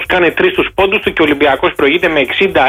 κάνει 3 τους πόντους του και ο Ολυμπιακός προηγείται με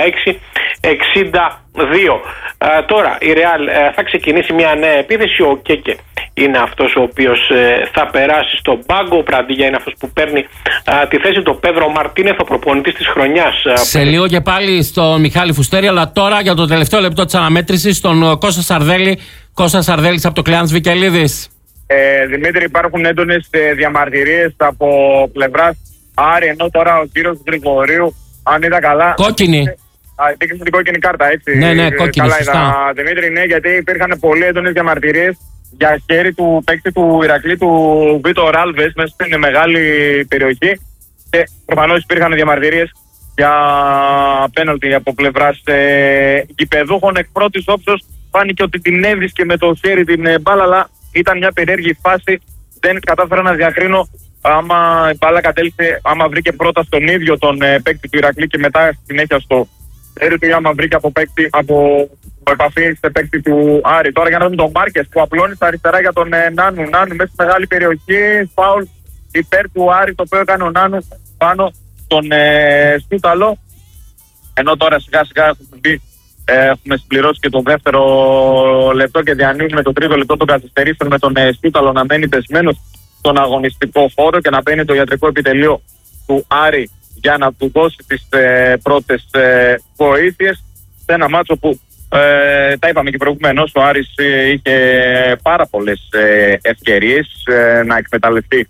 66-62. Τώρα η Ρεάλ θα ξεκινήσει μια νέα επίθεση. Ο Κέκε είναι αυτός ο οποίος θα περάσει στον πάγκο. Ο Πραντίγια είναι αυτός που παίρνει τη θέση του. Πέδρο Μαρτίνεθ, ο προπονητής της χρονιάς. Σε λίγο και πάλι στον Μιχάλη Φουστέρη, αλλά τώρα για το τελευταίο λεπτό της αναμέτρησης τον Κώστα Σαρδέλη. Κώστα Σαρδέλης από το Κλεάνθης Βικελίδης. Δημήτρη, υπάρχουν έντονες διαμαρτυρίες από πλευράς Άρη, ενώ τώρα ο κύριος Γρηγορίου, αν είδα καλά. Κόκκινη. Δείξε την κόκκινη κάρτα, έτσι. Ναι, κόκκινη. Καλά σωστά. είδα, Δημήτρη, ναι, γιατί υπήρχαν πολύ έντονες διαμαρτυρίες για χέρι του παίκτη του Ηρακλή, του Βίτορ Άλβες, μέσα στην μεγάλη περιοχή. Και προφανώς υπήρχαν διαμαρτυρίες για πέναλτι από πλευράς γηπεδούχων. Εκ πρώτης όψεως φάνηκε ότι την έβρισκε με το χέρι την μπάλα, αλλά ήταν μια περίεργη φάση. Δεν κατάφερα να διακρίνω άμα η μπάλα κατέληξε, άμα βρήκε πρώτα στον ίδιο τον παίκτη του Ηρακλή και μετά συνέχεια στο χέρι του, ή άμα βρήκε από επαφή σε παίκτη του Άρη. Τώρα για να δούμε τον Μάρκες που απλώνει στα αριστερά για τον Νάνου. Νάνου μέσα στη μεγάλη περιοχή. Φάουλ υπέρ του Άρη, το οποίο έκανε ο Νάνου πάνω στον Στούταλο. Ενώ τώρα σιγά σιγά έχουμε συμπληρώσει και το δεύτερο λεπτό και διανύουμε το τρίτο λεπτό των καθυστερήσεων με τον Στούταλο να μένει πεσμένος στον αγωνιστικό χώρο και να μπαίνει το ιατρικό επιτελείο του Άρη για να του δώσει τις πρώτες βοήθειες σε ένα μάτσο που τα είπαμε και προηγουμένως, ο Άρης είχε πάρα πολλές ευκαιρίες να εκμεταλλευτεί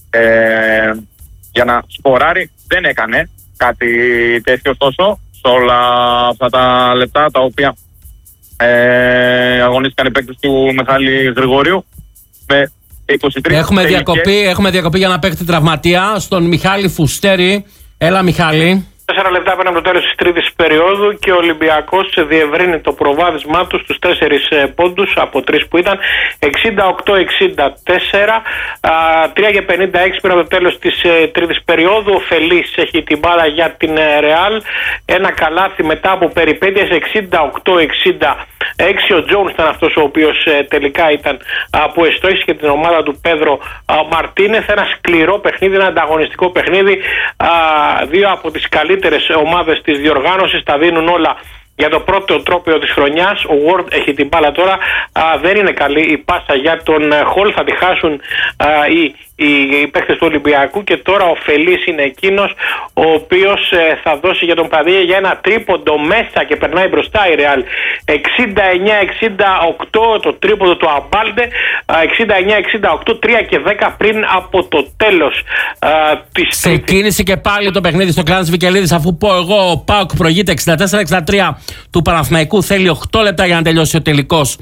για να σκοράρει. Δεν έκανε κάτι τέτοιο, ωστόσο σε όλα αυτά τα λεπτά τα οποία αγωνίστηκαν οι παίκτες του Μιχάλη Γρηγορίου με 23. Έχουμε διακοπή για να παίκτη τραυματία στον Μιχάλη Φουστέρη. Έλα Μιχάλη. 4 λεπτά πριν από το τέλος της τρίτης περίοδου και ο Ολυμπιακός διευρύνει το προβάδισμά του στους 4 πόντους από 3 που ήταν 68-64, 3 και 56 πριν από το τέλος της τρίτης περίοδου. Ο Φελής έχει την μπάλα για την Ρεάλ, ένα καλάθι μετά από περιπέτειες, 68-66. Ο Τζόουνς ήταν αυτός ο οποίος τελικά ήταν που εστόχησε και την ομάδα του Πέδρο Μαρτίνεθ. Ένα σκληρό παιχνίδι, ένα ανταγωνιστικό παιχνίδι. Δύο από τις καλύτερες ομάδες της διοργάνωσης τα δίνουν όλα για το πρώτο τρόπαιο της χρονιάς. Ο Ward έχει την μπάλα τώρα, δεν είναι καλή η πάσα για τον Χολ, θα τη χάσουν οι παίκτες του Ολυμπιακού και τώρα ο Φελής είναι εκείνος ο οποίος θα δώσει για τον Παδία για ένα τρίποντο μέσα και περνάει μπροστά η Ρεάλ. 69-68 το τρίποντο του Αμπάλντε, 69-68, 3 και 10 πριν από το τέλος της ξεκίνησε και πάλι το παιχνίδι στο Κλεάνθης Βικελίδης, αφού πω εγώ ο ΠΑΟΚ προηγείται 64-63 του Παναθηναϊκού, θέλει 8 λεπτά για να τελειώσει ο τελικός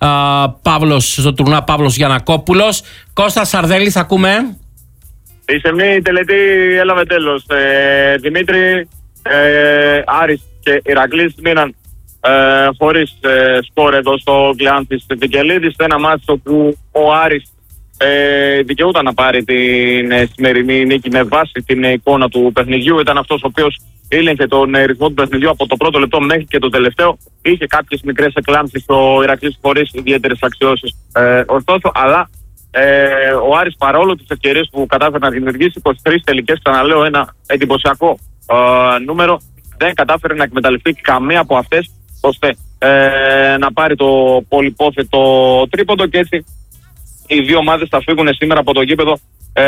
στο τουρνουά Παύλος Γιαννακόπουλος. Κώστα Σαρδέλης, ακούμε. Η σεμνή τελετή έλαβε τέλος. Δημήτρη, Άρης και Ηρακλής μείναν χωρίς σκορ εδώ στο Κλεάνθης Βικελίδης. Ένα μάτσο που ο Άρης δικαιούταν να πάρει την σημερινή νίκη με βάση την εικόνα του παιχνιδιού. Ήταν αυτός ο οποίος ήλεγχε τον ρυθμό του παιχνιδιού από το πρώτο λεπτό μέχρι και το τελευταίο. Είχε κάποιες μικρές εκλάμψεις στο Ηρακλής χωρίς ιδιαίτερες αξιώσεις. Ωστόσο, αλλά ο Άρης παρόλο τις ευκαιρίες που κατάφερε να δημιουργήσει, 23 τελικές, ξαναλέω ένα εντυπωσιακό νούμερο, δεν κατάφερε να εκμεταλλευτεί καμία από αυτές ώστε να πάρει το πολυπόθετο τρίποντο και έτσι οι δύο ομάδες θα φύγουν σήμερα από το γήπεδο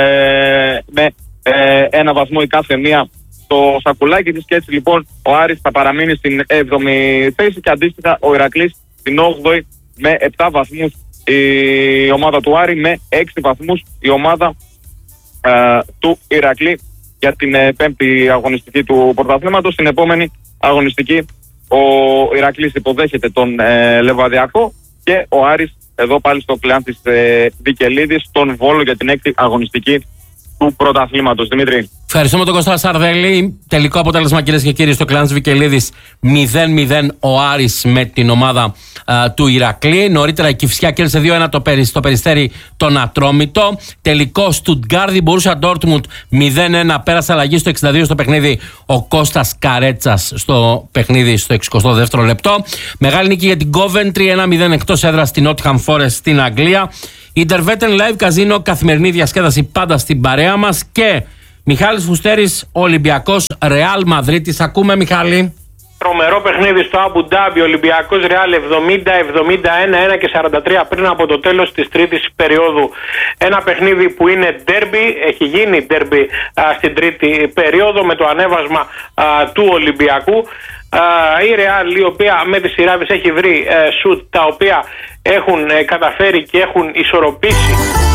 με ένα βαθμό η κάθε μία στο σακουλάκι της και έτσι λοιπόν ο Άρης θα παραμείνει στην 7η θέση και αντίστοιχα ο Ηρακλής στην 8η με 7 βαθμούς η ομάδα του Άρη, με 6 βαθμούς η ομάδα του Ηρακλή για την 5η αγωνιστική του πρωταθλήματος. Στην επόμενη αγωνιστική ο Ηρακλής υποδέχεται τον Λεβαδιακό και ο Άρης εδώ πάλι στο Κλεάνθης Βικελίδης τον Βόλο για την 6η αγωνιστική του πρωταθλήματος. Δημήτρη. Ευχαριστούμε τον Κώστα Σαρδέλη. Τελικό αποτέλεσμα, κυρίες και κύριοι, στο Κλεάνθης Βικελίδης 0-0 ο Άρης με την ομάδα του Ηρακλή. Νωρίτερα η Κηφισιά κέρδισε 2-1 στο Περιστέρι τον Ατρόμητο. Τελικό Στουτγκάρδι Μπορούσια Ντόρτμουντ 0-1, πέρασε αλλαγή στο 62 στο παιχνίδι ο Κώστας Καρέτσας στο παιχνίδι στο 62ο λεπτό. Μεγάλη νίκη για την Coventry 1-0 εκτός έδρας στην Nottingham Forest στην Αγγλία. Intervetten Live Casino, καθημερινή διασκέδαση πάντα στην παρέα μας και Μιχάλης Φουστέρης, Ολυμπιακός, Ρεάλ Μαδρίτης. Ακούμε, Μιχάλη. Τρομερό παιχνίδι στο Αμπου Ντάμπι, Ολυμπιακός Ρεάλ 70-71, 1 και 43 πριν από το τέλος της τρίτης περίοδου. Ένα παιχνίδι που είναι ντέρμπι, έχει γίνει ντέρμπι στην τρίτη περίοδο με το ανέβασμα του Ολυμπιακού. Η Ρεάλ, η οποία με τη σειρά της έχει βρει σουτ τα οποία έχουν καταφέρει και έχουν ισορροπήσει